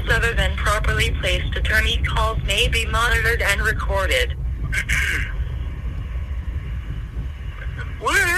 calls other than properly placed attorney calls may be monitored and recorded. Where